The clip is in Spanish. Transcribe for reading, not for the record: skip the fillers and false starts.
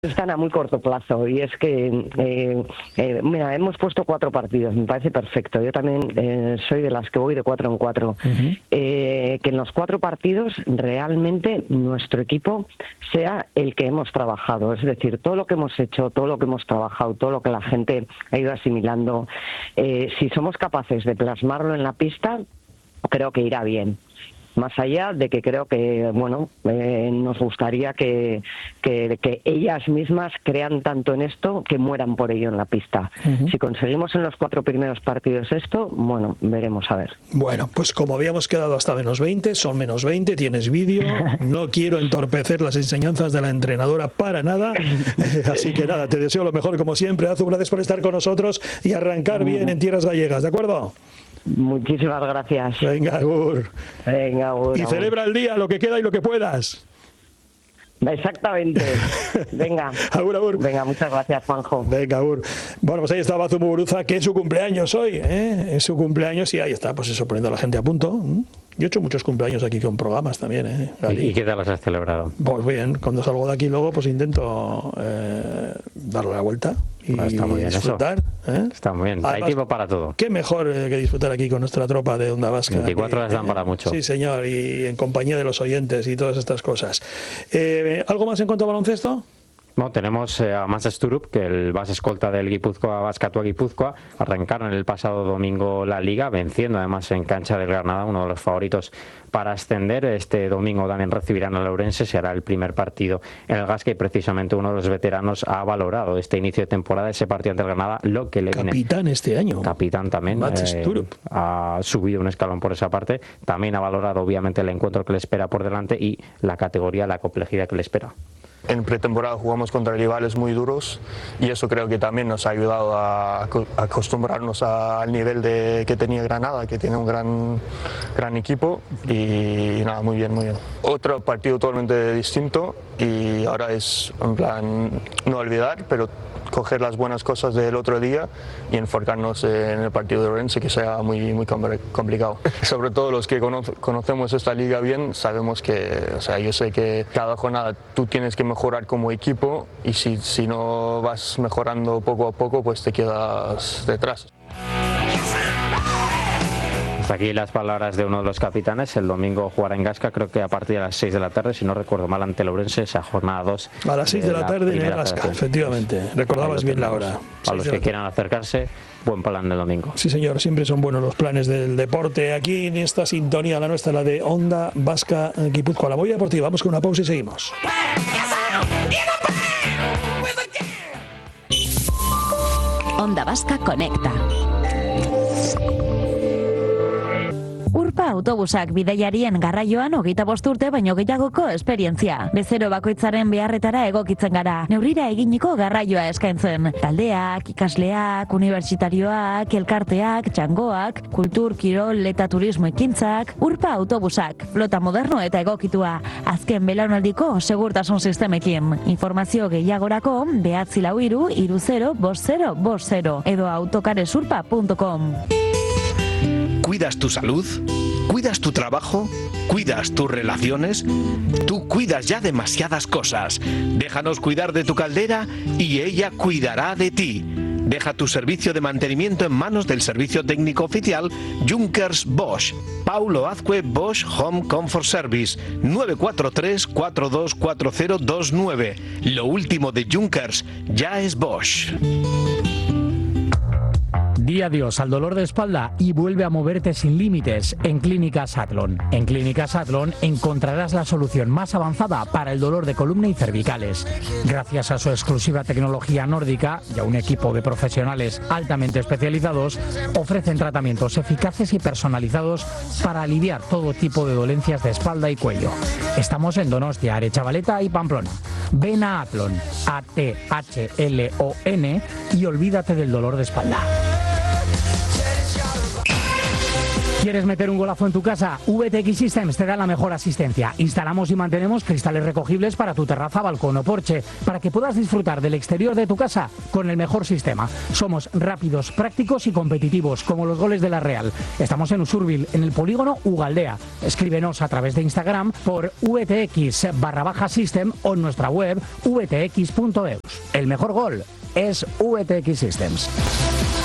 Están a muy corto plazo y es que, mira, hemos puesto 4 partidos, me parece perfecto. Yo también soy de las que voy de 4 en 4. Que en los 4 partidos realmente nuestro equipo sea el que hemos trabajado. Es decir, todo lo que hemos hecho, todo lo que hemos trabajado, todo lo que la gente ha ido asimilando, si somos capaces de plasmarlo en la pista, creo que irá bien. Más allá de que creo que, bueno, nos gustaría que ellas mismas crean tanto en esto que mueran por ello en la pista. Si conseguimos en los 4 primeros partidos esto, bueno, veremos a ver. Bueno, pues como habíamos quedado hasta menos 20, son menos 20, tienes vídeo, no quiero entorpecer las enseñanzas de la entrenadora para nada, así que nada, te deseo lo mejor como siempre, Azu, gracias por estar con nosotros y arrancar bien en tierras gallegas, ¿de acuerdo? Muchísimas gracias. Venga, Agur. Venga, Agur. Y celebra el día, lo que queda y lo que puedas. Exactamente. Venga. Agur, agur. Venga, muchas gracias, Juanjo. Venga, agur. Bueno, pues ahí estaba Azu Muguruza, que es su cumpleaños hoy, ¿eh? Es su cumpleaños y ahí está, pues eso, poniendo a la gente a punto. Yo he hecho muchos cumpleaños aquí con programas también, ¿eh? ¿Y qué tal los has celebrado? Pues bien, cuando salgo de aquí luego, pues intento darle la vuelta y está muy bien disfrutar. Eso. Está muy bien, además, hay tiempo para todo. Qué mejor que disfrutar aquí con nuestra tropa de Onda Vasca. 24 horas dan para mucho. Sí, señor, y en compañía de los oyentes y todas estas cosas. ¿Algo más en cuanto a baloncesto? Bueno, tenemos a Masa Sturup, que el base escolta del Guipúzcoa Baskatua Guipúzcoa, arrancaron el pasado domingo la Liga, venciendo además en cancha del Granada, uno de los favoritos para ascender. Este domingo también recibirán a Lourense, se hará el primer partido en el Gasca y precisamente uno de los veteranos ha valorado este inicio de temporada, ese partido ante el Granada, lo que le viene. Capitán este año. Capitán también. Ha subido un escalón por esa parte, también ha valorado obviamente el encuentro que le espera por delante y la categoría, la complejidad que le espera. En pretemporada jugamos contra rivales muy duros y eso creo que también nos ha ayudado a acostumbrarnos al nivel que tenía Granada, que tiene un gran equipo y nada, muy bien, muy bien. Otro partido totalmente distinto y ahora es en plan no olvidar, pero coger las buenas cosas del otro día y enfocarnos en el partido de Lourense, que sea muy complicado. Sobre todo los que conocemos esta liga bien, sabemos que, o sea, yo sé que cada jornada tú tienes que mejorar como equipo y si no vas mejorando poco a poco, pues te quedas detrás. Hasta aquí las palabras de uno de los capitanes. El domingo jugará en Gasca, creo que a partir de las 6 de la tarde, si no recuerdo mal, ante Lourense, esa jornada 2. A las 6 de la tarde en Gasca, efectivamente. Recordabas bien la hora. A los que quieran acercarse, buen plan del domingo. Sí, señor, siempre son buenos los planes del deporte. Aquí en esta sintonía, la nuestra, la de Onda Vasca Guipúzcoa, la Movida Deportiva. Vamos con una pausa y seguimos. Onda Vasca Conecta. Urpa autobusak bidaiarien garraioan 25 urte baino gehiagoko esperientzia. Bezero bakoitzaren beharretara egokitzen gara. Neurrira eginiko garraioa eskaintzen. Taldeak, ikasleak, unibertsitarioak, elkarteak, txangoak, kultur, kirol eta turismo ekintzak. Urpa autobusak, flota moderno eta egokitua. Azken belaunaldiko segurtasun sistemekin. Informazio gehiagorako 943 30 50 edo autocaresurpa.com. ¿Cuidas tu salud? ¿Cuidas tu trabajo? ¿Cuidas tus relaciones? Tú cuidas ya demasiadas cosas. Déjanos cuidar de tu caldera y ella cuidará de ti. Deja tu servicio de mantenimiento en manos del servicio técnico oficial Junkers Bosch. Paulo Azcue Bosch Home Comfort Service 943 424029. Lo último de Junkers ya es Bosch. Di adiós al dolor de espalda y vuelve a moverte sin límites en Clínicas Athlon. En Clínicas Athlon encontrarás la solución más avanzada para el dolor de columna y cervicales. Gracias a su exclusiva tecnología nórdica y a un equipo de profesionales altamente especializados, ofrecen tratamientos eficaces y personalizados para aliviar todo tipo de dolencias de espalda y cuello. Estamos en Donostia, Aretxabaleta y Pamplona. Ven a Athlon, ATHLON, y olvídate del dolor de espalda. ¿Quieres meter un golazo en tu casa? VTX Systems te da la mejor asistencia. Instalamos y mantenemos cristales recogibles para tu terraza, balcón o porche, para que puedas disfrutar del exterior de tu casa con el mejor sistema. Somos rápidos, prácticos y competitivos, como los goles de la Real. Estamos en Usurbil, en el polígono Ugaldea. Escríbenos a través de Instagram por VTX_System o en nuestra web vtx.eus. El mejor gol es VTX Systems.